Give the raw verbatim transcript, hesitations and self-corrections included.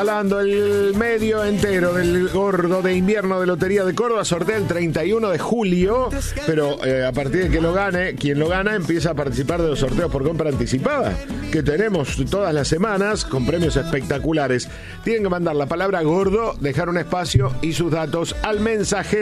Hablando el medio entero del gordo de invierno de Lotería de Córdoba, sortea el treinta y uno de julio, pero eh, a partir de que lo gane, quien lo gana empieza a participar de los sorteos por compra anticipada, que tenemos todas las semanas con premios espectaculares. Tienen que mandar la palabra gordo, dejar un espacio y sus datos al mensajero